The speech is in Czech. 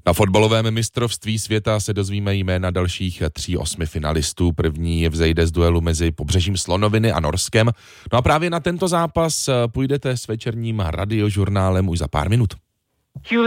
Na fotbalovém mistrovství světa se dozvíme jména dalších 3 finalistů. První vzejde z duelu mezi Pobřežím Slonoviny a Norskem. No a právě na tento zápas půjdete s večerním radiožurnálem už za pár minut.